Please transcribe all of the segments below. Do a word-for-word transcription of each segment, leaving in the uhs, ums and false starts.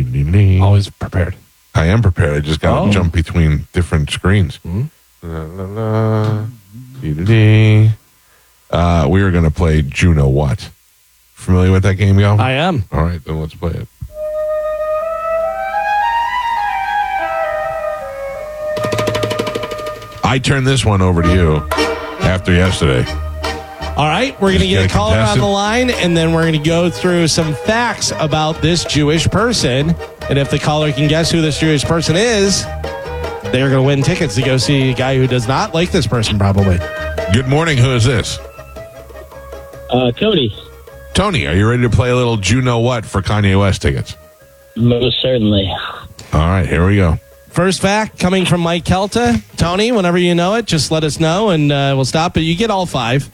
Always prepared. I am prepared. I just got to Oh. jump between different screens. Mhm. La, la, la. Dee-dee-dee. Uh, we are going to play Juno What. Familiar with that game, y'all? I am. All right, then let's play it. I turned this one over to you after yesterday. All right, we're going to Just get a get a caller on contestant. the line, and then we're going to go through some facts about this Jewish person. And if the caller can guess who this Jewish person is, they're going to win tickets to go see a guy who does not like this person, probably. Good morning. Who is this? Uh, Cody, Tony, are you ready to play a little Juno What for Kanye West tickets? most certainly. All right, here we go. First fact coming from Mike Kelta. Tony, whenever you know it, just let us know, and uh, we'll stop. But you get all five.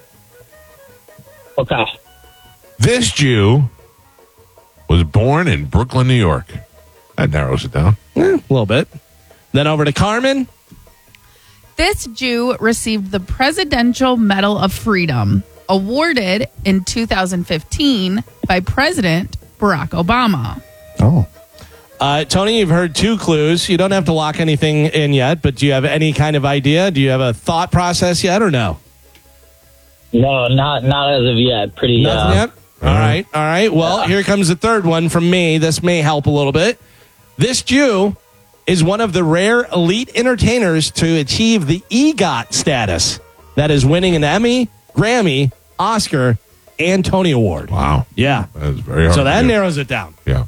Okay. This Jew was born in Brooklyn, New York. That narrows it down. Eh, a little bit. Then over to Carmen. This Jew received the Presidential Medal of Freedom, awarded in two thousand fifteen by President Barack Obama. Oh. Uh, Tony, you've heard two clues. You don't have to lock anything in yet, but do you have any kind of idea? Do you have a thought process yet or no? No, not not as of yet. Pretty. Nothing Uh, yet? All right. All right. Well, here comes the third one from me. This may help a little bit. This Jew is one of the rare elite entertainers to achieve the EGOT status. That is winning an Emmy, Grammy, Oscar, and Tony Award. Wow. Yeah. That is very hard. So to that do. narrows it down. Yeah.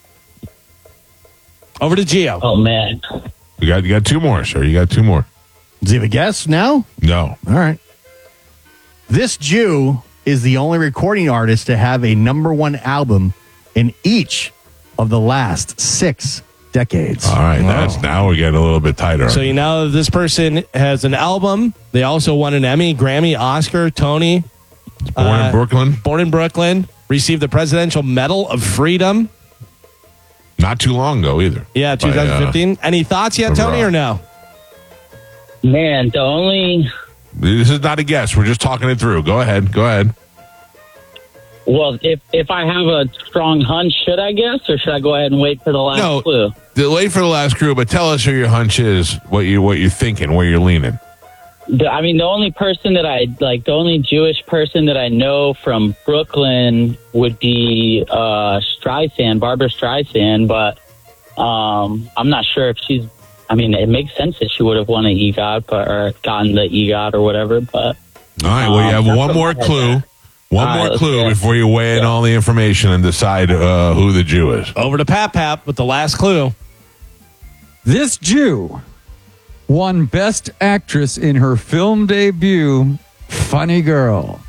Over to Gio. Oh man. You got, you got two more, sir. You got two more. Do you have a guess now? No. All right. This Jew is the only recording artist to have a number one album in each of the last six decades. All right. That's now we're getting a little bit tighter. So you know this person has an album. They also won an Emmy, Grammy, Oscar, Tony. born uh, in Brooklyn. Born in Brooklyn. Received the Presidential Medal of Freedom. Not too long ago either. Yeah, By, uh, twenty fifteen. Any thoughts yet, Tony, or no? Man, the only. This is not a guess. We're just talking it through. Go ahead. Go ahead. Well, if if I have a strong hunch, should I guess, or should I go ahead and wait for the last No. clue? Delay for the last crew, but tell us who your hunch is, what you what you're thinking, where you're leaning. The, I mean, the only person that I like, the only Jewish person that I know from Brooklyn would be uh, Streisand, Barbara Streisand. But um, I'm not sure if she's. I mean, it makes sense that she would have won an EGOT, but or gotten the EGOT or whatever. But All right. Well, you have Um, one that's more what I clue. had. One All more right, let's clue do it. before you weigh in all the information and decide uh, who the Jew is. Over to Pap Pap with the last clue. This Jew won Best Actress in her film debut, Funny Girl.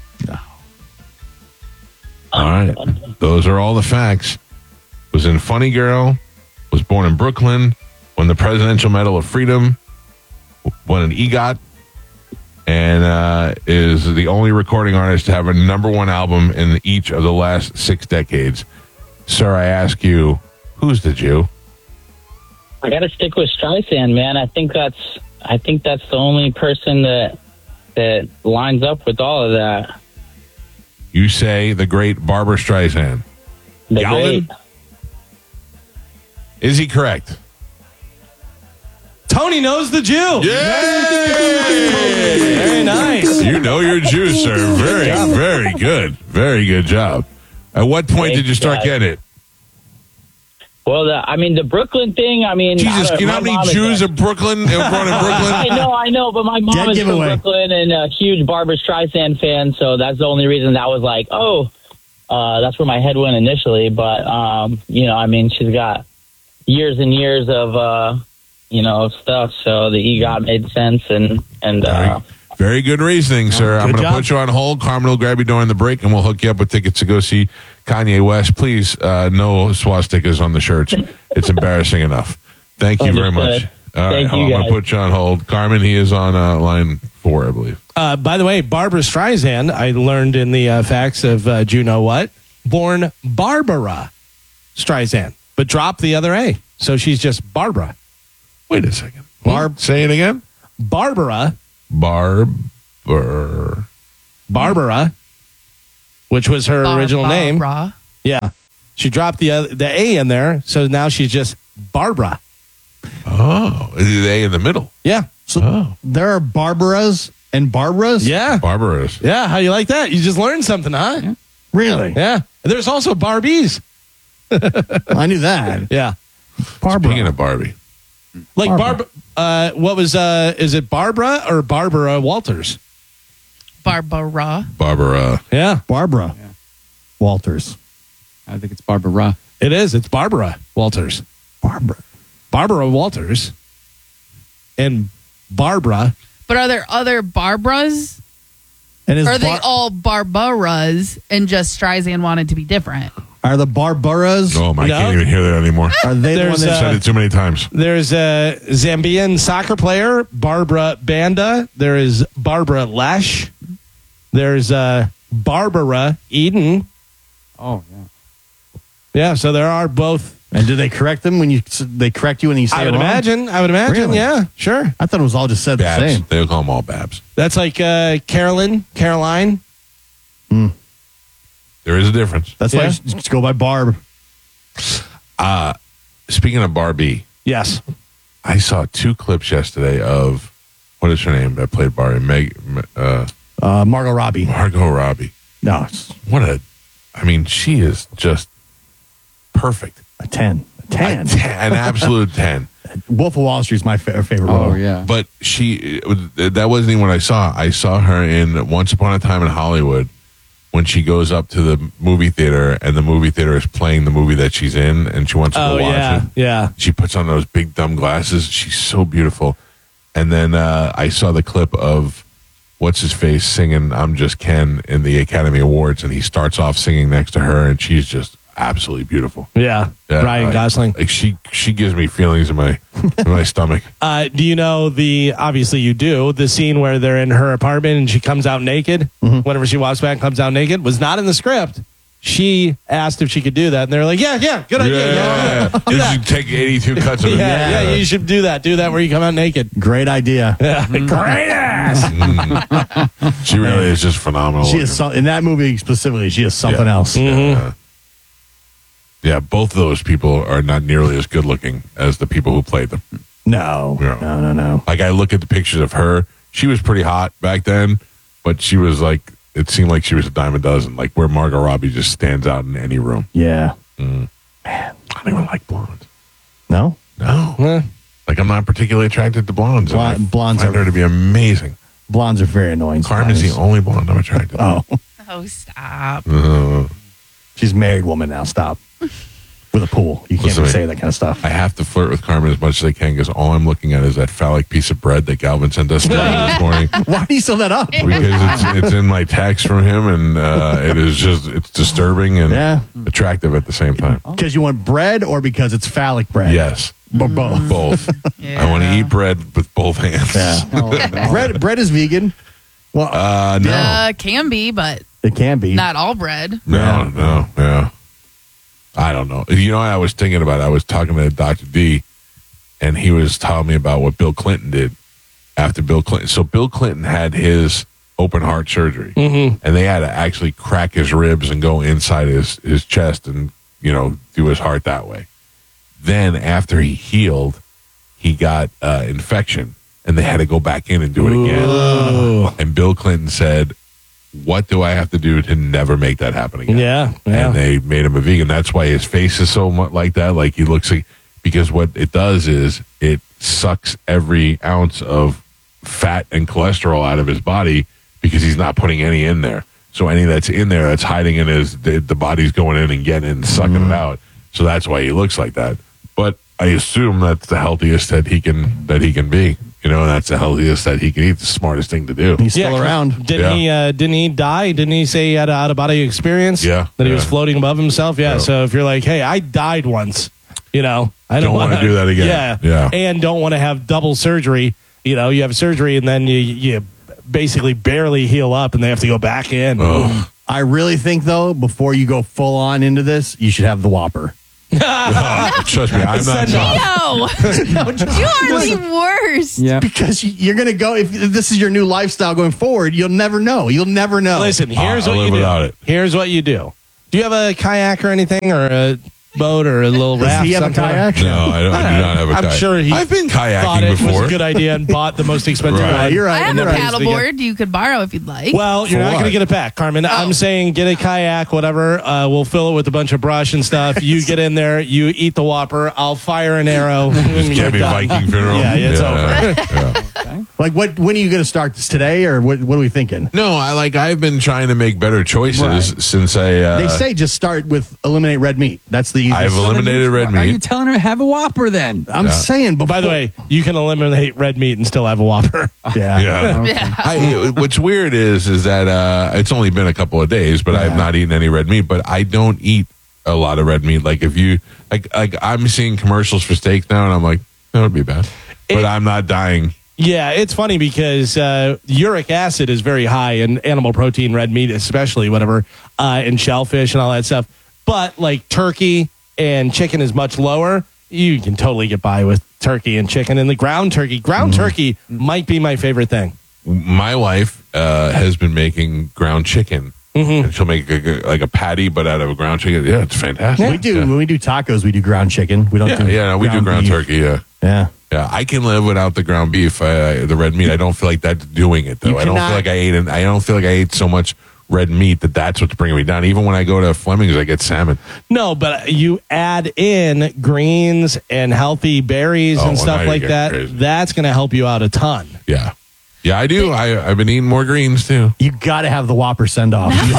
All right. Those are all the facts. Was in Funny Girl, was born in Brooklyn, won the Presidential Medal of Freedom, won an EGOT, and uh, is the only recording artist to have a number one album in each of the last six decades. Sir, I ask you, who's the Jew? I got to stick with Streisand, man. I think that's I think that's the only person that that lines up with all of that. You say the great Barbara Streisand. The Galvin? great- Is he correct? Tony knows the Jew. Yay! Very nice. You know your Jew, sir. Very, very good. Very good job. At what point did you start Thanks, getting it? Well, the, I mean, the Brooklyn thing, I mean... I Jesus, don't- you know my how many mom is Jews a- are Brooklyn, uh, born in Brooklyn? I know, I know, but my mom Dead is from giveaway. Brooklyn and a huge Barbara Streisand fan, so that's the only reason that was like, oh, uh, that's where my head went initially. But, um, you know, I mean, she's got years and years of, uh, you know, stuff, so the EGOT made sense, and, and uh, Very good reasoning, sir. I'm good going to job. put you on hold. Carmen will grab you during the break, and we'll hook you up with tickets to go see Kanye West. Please, uh, no swastikas on the shirts. It's embarrassing enough. Thank you very much. Understood. All right, Thank hold you, on. I'm going to guys. put you on hold. Carmen, he is on uh, line four, I believe. Uh, by the way, Barbara Streisand, I learned in the uh, facts of uh, Do You Know What? Born Barbara Streisand, but dropped the other A. So she's just Barbara. Wait a second. Barb- Say it again. Barbara, Barber. Barbara, which was her original name. Barbara. Yeah. She dropped the uh, the A in there, so now she's just Barbara. Oh, is the A in the middle? Yeah. So Oh. there are Barbaras and Barbaras? Yeah. Barbaras. Yeah. How you like that? You just learned something, huh? Yeah. Really? There's also Barbies. I knew that. Yeah. Barbara. Speaking of Barbie, Like Barbara. Barb. Uh, what was? Uh, is it Barbara or Barbara Walters? Barbara. Barbara. Yeah. Barbara Walters. I think it's Barbara. It is. It's Barbara Walters. Barbara. Barbara Walters. And Barbara. But are there other Barbaras? And is Or are they Bar- all Barbaras and just Streisand wanted to be different? are the Barbaras? Oh, my, I No. can't even hear that anymore. Are they the There's, one that? uh, Said it too many times. There's a Zambian soccer player, Barbara Banda. There is Barbara Lesh. There's uh, Barbara Eden. Oh, yeah. Yeah, so there are both. and do they correct them when you? They correct you when you say I it would wrong? imagine. I would imagine. Really? Yeah, sure. I thought it was all just said the Babs. same. They'll call them all Babs. That's like uh, Carolyn, Caroline. There is a difference. That's Yeah. why you just go by Barb. Speaking of Barbie, Yes. I saw two clips yesterday of, what is her name that played Barbie? Meg, uh, Uh, Margot Robbie. Margot Robbie. No, it's What a, I mean, she is just perfect. a ten. A ten. A ten, an absolute ten. Wolf of Wall Street is my fa- favorite Oh, role. yeah. But she, that wasn't even what I saw. I saw her in Once Upon a Time in Hollywood when she goes up to the movie theater and the movie theater is playing the movie that she's in and she wants to Oh go watch yeah, it. yeah. She puts on those big dumb glasses. She's so beautiful. And then uh, I saw the clip of what's his face singing "I'm Just Ken" in the Academy Awards, and he starts off singing next to her, and she's just absolutely beautiful. Yeah, Yeah, Ryan I- Gosling. like she she gives me feelings in my in my stomach. Uh, do you know the? Obviously, you do. The scene where they're in her apartment and she comes out naked. Whenever she walks back, and comes out naked was not in the script. She asked if she could do that, and they're like, "Yeah, yeah, good idea. Yeah, yeah, yeah. Do You that. should take eighty-two cuts of it. Yeah, yeah, you should do that. Do that where you come out naked. Great idea. Yeah, great ass. She really is just phenomenal. She is some, in that movie specifically. She is something Yeah. else. Yeah. Yeah, both of those people are not nearly as good looking as the people who played them. No, Yeah. no, no, no. Like, I look at the pictures of her. She was pretty hot back then, but she was like, it seemed like she was a dime a dozen, like where Margot Robbie just stands out in any room. Yeah. I don't even like blondes. No. No. Eh. Like, I'm not particularly attracted to blondes. and Blonde- I blondes find are- her to be amazing. Blondes are very annoying. Carmen's the sometimes. only blonde I'm attracted to. Oh, Oh, stop. Uh, she's a married woman now. Stop. With a pool, you can't Listen even to me. say that kind of stuff. I have to flirt with Carmen as much as I can because all I'm looking at is that phallic piece of bread that Galvin sent us this morning. Why do you still that up? Because it's it's in my text from him, and uh, it is just it's disturbing and Yeah. attractive at the same time. Because you want bread, or because it's phallic bread? Yes, Or both. both. I want to eat bread with both hands. Yeah. bread. Bread is vegan. Well, Uh, no, Uh, can be, but it can be. not all bread. no, Yeah. no, yeah. I don't know. You know what I was thinking about? I was talking to Doctor D, and he was telling me about what Bill Clinton did after Bill Clinton. So Bill Clinton had his open heart surgery, and they had to actually crack his ribs and go inside his his chest and you know do his heart that way. Then after he healed, he got uh, infection, and they had to go back in and do it again. And Bill Clinton said, "What do I have to do to never make that happen again?" Yeah, yeah. And they made him a vegan. That's why his face is so much like that. Like he looks like, because what it does is it sucks every ounce of fat and cholesterol out of his body because he's not putting any in there. So any that's in there that's hiding in his, the, the body's going in and getting it and sucking Mm-hmm. it out. So that's why he looks like that. But I assume that's the healthiest that he can, that he can be. You know, that's the healthiest that he can eat, the smartest thing to do. He's still Yeah, around. Didn't Yeah. he? Uh, didn't he die? Didn't he say he had an out of body experience? Yeah, that he was yeah. floating above himself. Yeah. Yeah. So if you're like, hey, I died once, you know, I don't, Don't wanna wanna do that again. Yeah, Yeah. and don't want to have double surgery. You know, you have surgery and then you you basically barely heal up, and they have to go back in. Oh. I really think though, before you go full on into this, you should have the Whopper. Trust me, I'm not. Send off. No, you are the worst. Yeah. Because you- you're going to go, if this is your new lifestyle going forward, you'll never know. You'll never know. Listen, here's I'll what live you do. without it. Here's what you do. Do you have a kayak or anything, or a boat, or a little Does raft? he have a something? kayak? No, I, don't, I do not have a I'm kayak. sure he I've been thought kayaking it before. was a good idea and bought the most expensive Right. one. You're right. I have You're a right. paddleboard you could borrow if you'd like. Well, you're For not going to what? get it back, Carmen. I'm saying get a kayak, whatever. Uh, we'll fill it with a bunch of brush and stuff. You get in there, you eat the Whopper. I'll fire an arrow. Just give me a Viking funeral. Yeah, it's over. Like, what? When are you going to start this today, or what? What are we thinking? No, I like. I've been trying to make better choices Right. since I. Uh, They say just start with eliminate red meat. That's the easiest. I've eliminated red Are you meat. telling her to have a Whopper then? I'm saying. Before, By the way, you can eliminate red meat and still have a Whopper. yeah, Yeah. Yeah. I, what's weird is is that uh, it's only been a couple of days, but I've not eaten any red meat. But I don't eat a lot of red meat. Like if you like, like I'm seeing commercials for steaks now, and I'm like, that would be bad. But It- I'm not dying. Yeah, it's funny because uh, uric acid is very high in animal protein, red meat, especially whatever, uh, and shellfish and all that stuff. But like turkey and chicken is much lower. You can totally get by with turkey and chicken. And the ground turkey, ground turkey might be my favorite thing. My wife uh, has been making ground chicken. And she'll make a, like a patty, but out of a ground chicken. Yeah, it's fantastic. We do Yeah. when we do tacos. We do ground chicken. We don't Yeah, do. yeah, no, we do ground beef. turkey. Yeah. Yeah. Yeah, I can live without the ground beef, uh, the red meat. I don't feel like that's doing it though. You I don't cannot- feel like I ate. An, I don't feel like I ate so much red meat that that's what's bringing me down. Even when I go to Fleming's, I get salmon. No, but you add in greens and healthy berries Oh, and well, stuff now you're like getting that. crazy. That's going to help you out a ton. Yeah, yeah, I do. I, I've been eating more greens too. You got to have the Whopper send off. You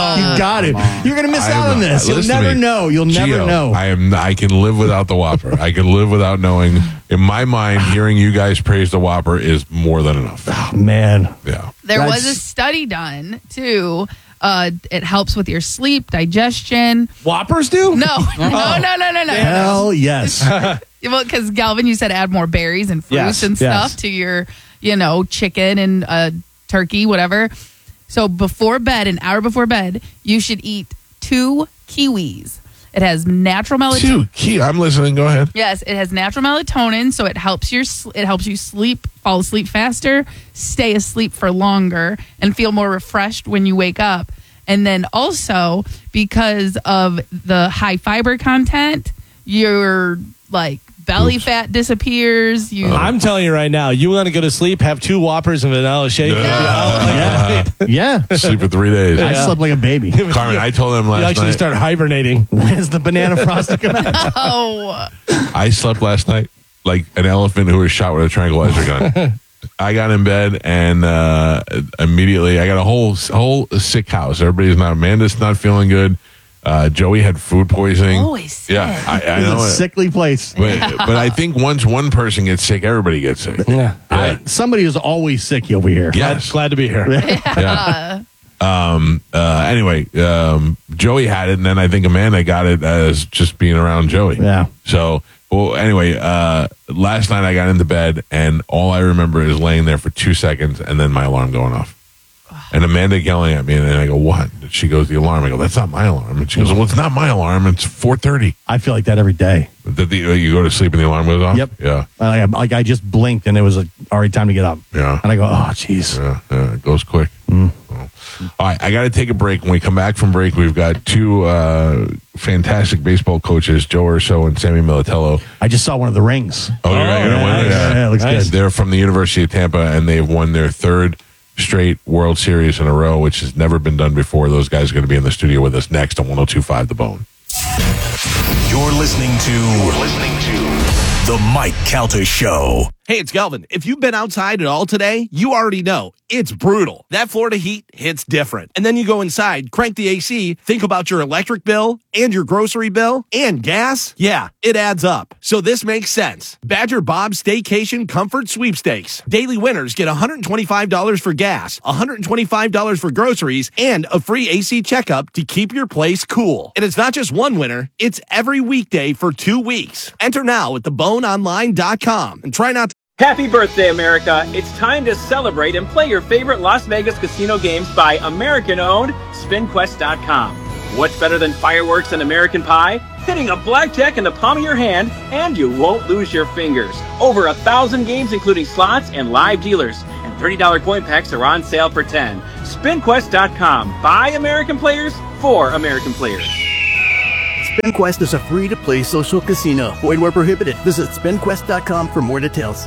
got it. You're gonna miss I out am on not- this. You'll listen to never me. know. You'll never Gio, know. I am. I can live without the Whopper. I can live without knowing. In my mind, hearing you guys praise the Whopper is more than enough. Oh, man. Yeah. There was a That's- study done too. Uh, it helps with your sleep, digestion. Whoppers do? No, no, no, no, no, no. Hell yes. Well, because Galvin, you said add more berries and fruits Yes, and yes. stuff to your, you know, chicken and uh, turkey, whatever. So before bed, an hour before bed, you should eat two kiwis. It has natural melatonin. Two key. I'm listening. Go ahead. Yes, it has natural melatonin, so it helps your sl- it helps you sleep, fall asleep faster, stay asleep for longer, and feel more refreshed when you wake up. And then also because of the high fiber content, your like belly fat disappears. You I'm telling you right now, you want to go to sleep, have two Whoppers and vanilla shake. yeah. Yeah. Sleep for three days. I slept like a baby. Carmen, I told him You last actually night. start hibernating. When's the banana frosting come out? oh I slept last night like an elephant who was shot with a tranquilizer gun. I got in bed and uh, immediately I got a whole whole sick house. Everybody's not. Amanda's not feeling good. Uh, Joey had food poisoning. Always sick. Yeah, I, I It's know a it. sickly place. But, but I think once one person gets sick, everybody gets sick. Yeah. Yeah. Somebody who's always sick over here. Yes. Glad to be here. Yeah. Um. Uh. Anyway, um. Joey had it, and then I think Amanda got it as just being around Joey. Yeah. So, well, anyway, uh, last night I got into bed, and all I remember is laying there for two seconds, and then my alarm going off. And Amanda yelling at me, and then I go, "What?" And she goes, "The alarm." I go, "That's not my alarm." And she goes, "Well, it's not my alarm. It's four thirty." I feel like that every day. That the uh, you go to sleep and the alarm goes off. Yep. Yeah. Like, like I just blinked and it was like, already time to get up. Yeah. And I go, oh, jeez. Yeah, yeah, it goes quick. So, all right, I got to take a break. When we come back from break, we've got two uh, fantastic baseball coaches, Joe Urso and Sammy Militello. I just saw one of the rings. Oh, you're right. You're gonna win it? yeah, yeah, it looks Nice. good. They're from the University of Tampa, and they've won their third straight World Series in a row, which has never been done before. Those guys are going to be in the studio with us next on one oh two point five The Bone. You're listening to. You're listening to the Mike Calta Show. Hey, it's Galvin. If you've been outside at all today, you already know it's brutal. That Florida heat hits different. And then you go inside, crank the A C, think about your electric bill and your grocery bill and gas. Yeah, it adds up. So this makes sense. Badger Bob's Staycation Comfort Sweepstakes. Daily winners get one hundred twenty-five dollars for gas, one hundred twenty-five dollars for groceries, and a free A C checkup to keep your place cool. And it's not just one winner, it's every weekday for two weeks. Enter now at the bone online dot com and try not to. Happy birthday, America. It's time to celebrate and play your favorite Las Vegas casino games by American-owned spin quest dot com. What's better than fireworks and American pie? Hitting a blackjack in the palm of your hand, and you won't lose your fingers. Over a thousand games, including slots and live dealers. And thirty dollars coin packs are on sale for ten dollars. spin quest dot com. By American players, for American players. SpinQuest is a free-to-play social casino. Void where prohibited. Visit spin quest dot com for more details.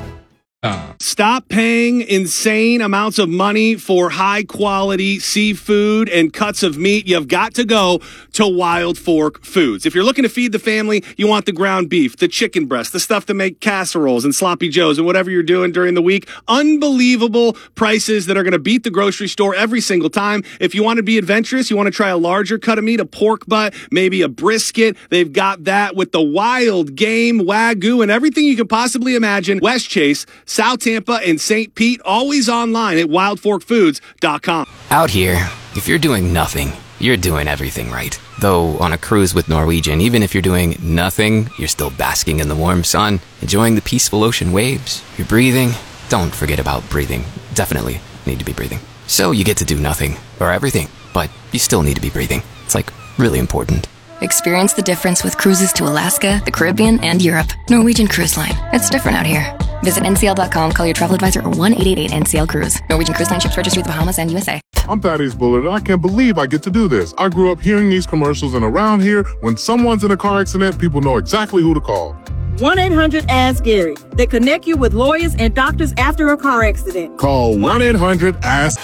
Stop paying insane amounts of money for high-quality seafood and cuts of meat. You've got to go to Wild Fork Foods. If you're looking to feed the family, you want the ground beef, the chicken breast, the stuff to make casseroles and sloppy joes and whatever you're doing during the week. Unbelievable prices that are going to beat the grocery store every single time. If you want to be adventurous, you want to try a larger cut of meat, a pork butt, maybe a brisket. They've got that with the wild game, Wagyu, and everything you can possibly imagine. West Chase, South Tampa, and Saint Pete, always online at wild fork foods dot com. Out here, if you're doing nothing, you're doing everything right. Though on a cruise with Norwegian, even if you're doing nothing, you're still basking in the warm sun, enjoying the peaceful ocean waves. You're breathing. Don't forget about breathing. Definitely need to be breathing. So you get to do nothing, or everything, but you still need to be breathing. It's like really important. Experience the difference with cruises to Alaska, the Caribbean, and Europe. Norwegian Cruise Line. It's different out here. Visit N C L dot com, call your travel advisor, or one eight eight eight N C L Cruise. Norwegian Cruise Line ships registry the Bahamas and U S A. I'm Thaddeus Bullard, and I can't believe I get to do this. I grew up hearing these commercials, and around here, when someone's in a car accident, people know exactly who to call. one eight hundred ask Gary. They connect you with lawyers and doctors after a car accident. Call one eight hundred ask.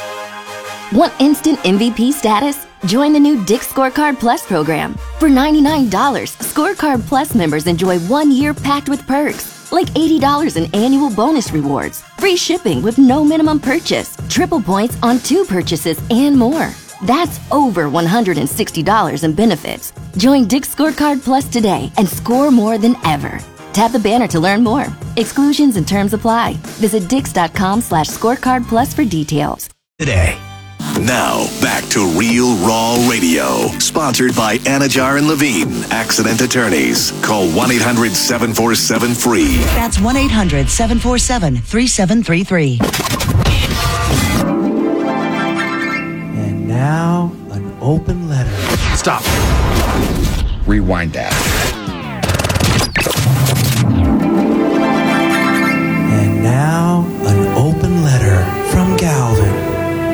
Want instant M V P status? Join the new Dick's Scorecard Plus program. For ninety-nine dollars, Scorecard Plus members enjoy one year packed with perks, like eighty dollars in annual bonus rewards, free shipping with no minimum purchase, triple points on two purchases, and more. That's over one hundred sixty dollars in benefits. Join Dick's Scorecard Plus today and score more than ever. Tap the banner to learn more. Exclusions and terms apply. Visit dix.com slash scorecard plus for details. Today. Now, back to Real Raw Radio. Sponsored by Anajar and Levine, Accident Attorneys. Call one eight hundred seven four seven free. That's one eight hundred seven four seven three seven three three. And now, an open letter. Stop. Rewind that. And now, an open letter from Galvin.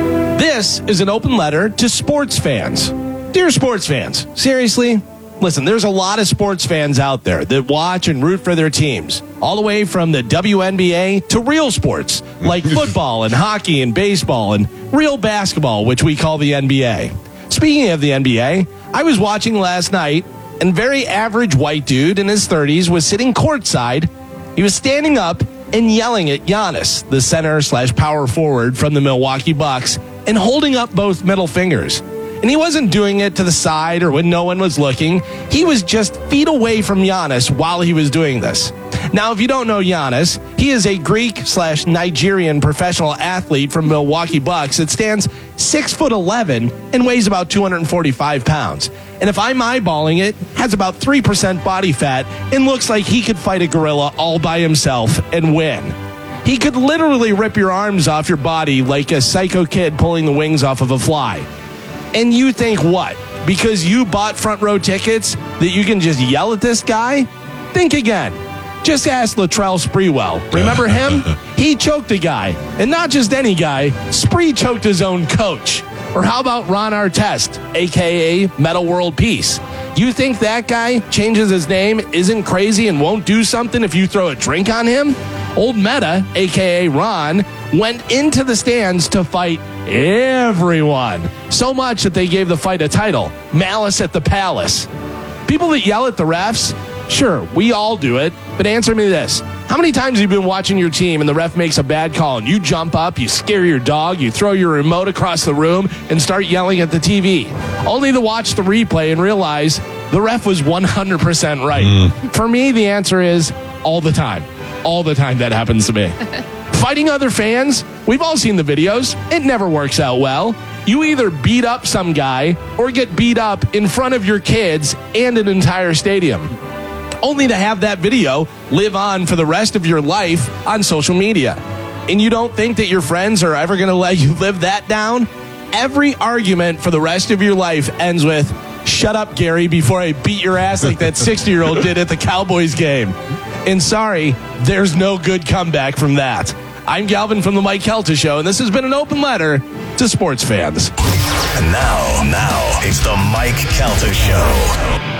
This is an open letter to sports fans. Dear sports fans, seriously, listen, there's a lot of sports fans out there that watch and root for their teams, all the way from the W N B A to real sports like football and hockey and baseball and real basketball, which we call the N B A. Speaking of the N B A, I was watching last night, and very average white dude in his thirties was sitting courtside. He was standing up and yelling at Giannis, the center slash power forward from the Milwaukee Bucks, and holding up both middle fingers. And he wasn't doing it to the side or when no one was looking. He was just feet away from Giannis while he was doing this. Now, if you don't know Giannis, he is a Greek slash Nigerian professional athlete from Milwaukee Bucks that stands six foot eleven and weighs about two hundred forty-five pounds. And if I'm eyeballing it, has about three percent body fat and looks like he could fight a gorilla all by himself and win. He could literally rip your arms off your body like a psycho kid pulling the wings off of a fly. And you think what? Because you bought front row tickets that you can just yell at this guy? Think again. Just ask Latrell Sprewell. Remember him? He choked a guy. And not just any guy. Spree choked his own coach. Or how about Ron Artest, a k a. Metal World Peace? You think that guy changes his name, isn't crazy, and won't do something if you throw a drink on him? Old Meta, a k a. Ron, went into the stands to fight everyone. So much that they gave the fight a title, Malice at the Palace. People that yell at the refs, sure, we all do it, but answer me this. How many times have you been watching your team and the ref makes a bad call and you jump up, you scare your dog, you throw your remote across the room and start yelling at the T V? Only to watch the replay and realize the ref was one hundred percent right. Mm. For me, the answer is all the time. All the time that happens to me. Fighting other fans, we've all seen the videos. It never works out well. You either beat up some guy or get beat up in front of your kids and an entire stadium, only to have that video live on for the rest of your life on social media. And you don't think that your friends are ever going to let you live that down? Every argument for the rest of your life ends with, "Shut up, Gary, before I beat your ass like that sixty-year-old did at the Cowboys game." And sorry, there's no good comeback from that. I'm Galvin from the Mike Kelta Show, and this has been an open letter to sports fans. And now, now, it's the Mike Calta Show.